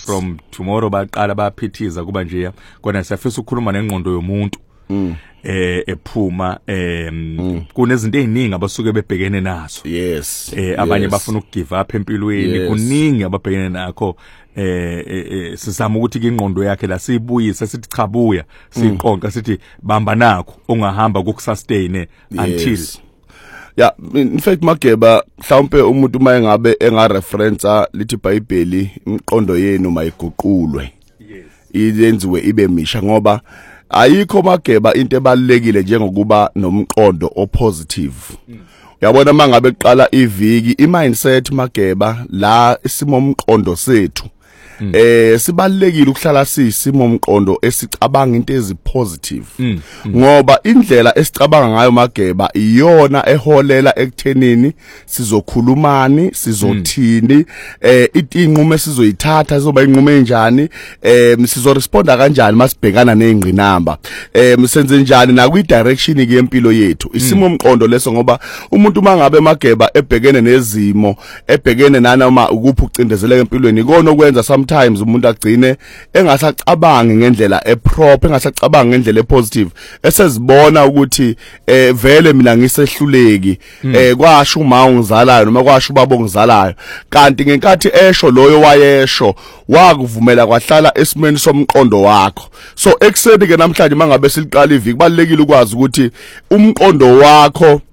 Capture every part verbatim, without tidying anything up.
from tomorrow baqala baphithiza kuba nje kona siyafisa ukukhuluma nengqondo yomuntu mm. eh ephuma em mm. kunezinto eziningi abasuke bebhekene nazo yes eh abanye yes. bafuna ukugive up empilweni yes. kuningi ababhekene nakho eh, eh sizama ukuthi ke ingqondo yakhe la siyibuyisa sithi cha buya siqonqa sithi bamba nakho ungahamba kokusustain until yes. Yeah, in fact Mageba mhlawumbe umuntu uma engabe enga reference lithi iBhayibheli imiqondo yenu mayiguqulwe yes iyenziwe ibe misha ngoba ayikho Mageba into ebalekile njengokuba nomqondo opositive mm. Uyabona mangabe eqala iviki imindset Mageba la isimo umqondo sethu Mm. eh sibalekile ukuhlala sisimo umqondo esicabanga into ezipositive mm. mm. ngoba indlela esicabanga ngayo Mageba iyona eholela ekuthenini sizokhulumani sizothini mm. eh itinqumo esizoyithatha sizoba inqumo enjani eh sizoresponda kanjani masibhekana nezingqinamba eh senze njani na kwi direction ke empilo yethu isimo umqondo leso ngoba umuntu mangabe Mageba ebhekene nezimo ebhekene nanoma ukuphi ukucindezeleka empilweni ikona okwenza sometimes umuntu agcine engasacabangi ngendlela eproper engasacabangi ngendlela epositive esezibona ukuthi eh vele mina ngisehluleki mm. eh kwasho uma ungizalayo noma kwasho ubaba ongizalayo kanti ngenkathi esho loyo wayesho wakuvumela kwahlala esimeni somqondo wakho so ekseni ke namhlanje mangabe siliqala iviki kubalekile ukwazi ukuthi umqondo wakho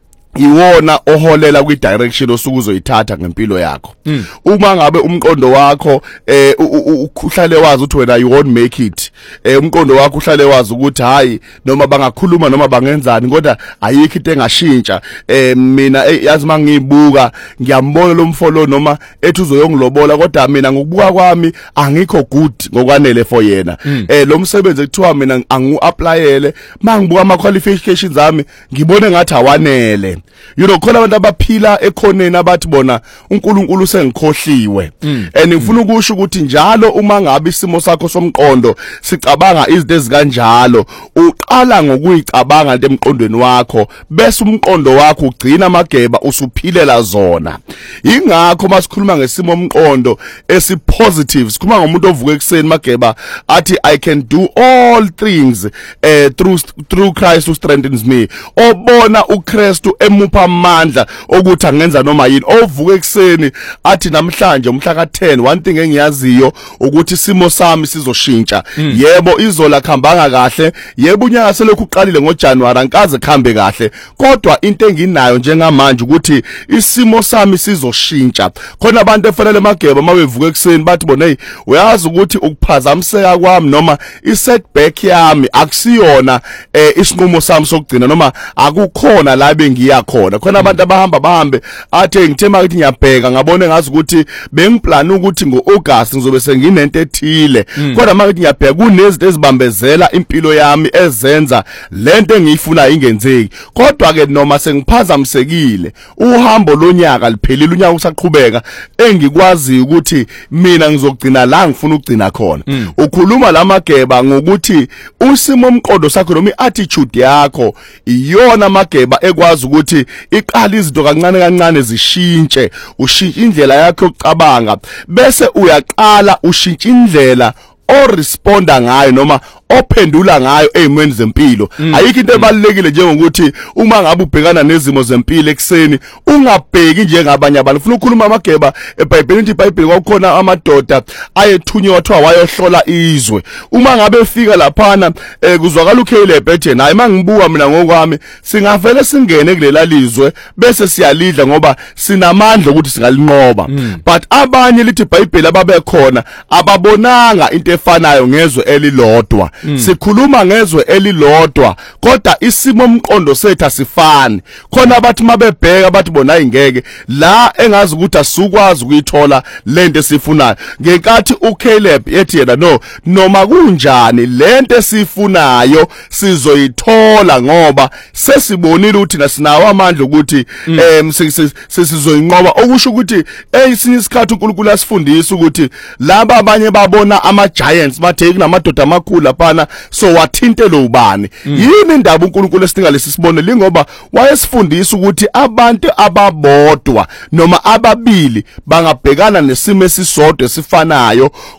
iwona oholela kwi direction osuku uzoyithatha ngempilo yakho mm. uma ngabe umqondo wakho eh uhlale wazi ukuthi wena you won't make it eh umqondo wakho uhlale wazi ukuthi hayi noma bangakhuluma noma bangenzani kodwa ayikho into engashintsha eh mina yazi mangibuka ngiyambona lo mfolo noma ethi uzoyongilobola kodwa mina ngokubuka kwami angikho good ngokwanele for yena mm. eh lo msebenzi ekuthiwa mina angu applyele mangibuka ama qualifications zami ngibone ngathi awanele you know khona abantu abaphila ekhoneni abathi bona uNkulunkulu sengikhohliwe mm. and ngifuna ukusho ukuthi njalo uma ngabe isimo sakho somqondo sicabanga izinto ezikanjalo uqala ngokuyicabanga into emqondweni wakho bese umqondo wakho ugcina Mageba usuphilela zona ingakho masikhuluma ngesimo umqondo esipositive sikhuluma ngomuntu ovuka ekseni Mageba athi I can do all things uh, through through Christ who strengthens me obona uKristu emupha amandla ukuthi angenza noma yini ovuka ekseni athi namhlanje umhla ka ten one thing engiyaziyo ukuthi isimo sami sizoshintsha mm. yebo izola khambanga kahle yebo unyaka selokhu uqalile ngoJanuary ankaze khambe kahle kodwa into enginayo njengamanje ukuthi isimo sami sizoshintsha khona abantu efanele Mageba mabevuka ekseni bathi bona hey uyazi ukuthi ukuphazamiseka kwami noma isetback yami akusiyona eh, isinqumo sami sokugcina noma akukhona la bengiya khona khona abantu abahamba bahambe athi ngithema ukuthi ngiyabheka ngabone ngazi ukuthi bengiplan ukuthi ngoAugust ngizobe senginento ethile kodwa manje ngiyabheka kunezinto ezibambezela impilo yami ezenza lento engiyifuna ingenzeki kodwa ke noma sengiphazamisekile uhambo lonyaka liphelile unyaka usaqhubeka engikwazi ukuthi mina ngizogcina la ngifuna ukugcina khona ukhuluma la Mageba ngokuthi usimo umqondo sakho noma iattitude yakho iyona Mageba ekwazi ukuthi iqala izinto kancane kancane zishintshe ushintshe indlela yakho yokucabanga bese uyaqala ushintshe indlela o responda ngayo noma ophendula ngayo ezimweni zempilo mm. ayikho into ebalekile njengokuthi uma ngabe ubhekana nezimo zempilo ekseni ungabheki njengabanye abantu ufuna ukukhuluma Mageba eBhayibhelini ithi iBhayibheli kwakukhona amadoda ayethunywa wathiwa wayohlola izwe uma ngabe efika laphana eh, kuzwakala uKaleb ethi nayi mangibuka mina ngokwami singavele singene kulela lizwe bese siyalidla ngoba sinamandla ukuthi singalinqoba mm. but abanye lithi iBhayibheli ababekhona ababonanga into efanayo ngezwe elilodwa mm. sikhuluma ngezwe elilodwa kodwa isimo umqondo sethu asifani khona abathi mabebheka bathi bona ingeke la engazi ukuthi asukwazi ukuyithola lento esifunayo ngenkathi uCaleb ethi yena no noma kunjani lento esifunayo sizoyithola ngoba sesibonile ukuthi nasinawo amandla ukuthi em sizoyinqoba okusho ukuthi eyisinye isikhathi uNkulunkulu asifundisa ukuthi laba abanye babona ama giants bathe kunamadoda amakhulu laphana so wathintelo ubani yini indaba uNkulunkulu esidinga lesisibone lingoba wayesifundisa ukuthi abantu ababodwa noma ababili bangabhekana nesimo esisodwa esifanayo